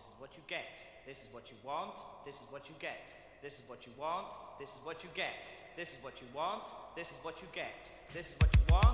this is what you get. This is what you want, this is what you get. This is what you want, this is what you get. This is what you want, this is what you get. This is what you want.